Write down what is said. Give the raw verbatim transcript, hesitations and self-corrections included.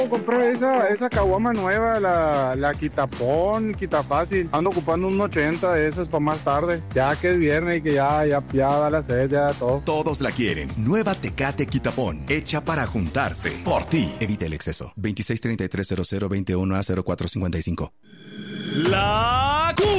Compré esa, esa caguama nueva, la, la Quitapón, Quitafácil. Ando ocupando un ochenta de esas para más tarde. Ya que es viernes y que ya, ya, ya da la sed, ya todo. Todos la quieren. Nueva Tecate Quitapón, hecha para juntarse. Por ti. Evita el exceso. veintiséis treinta y tres cero cero veintiuno a cero cuatro cincuenta y cinco. La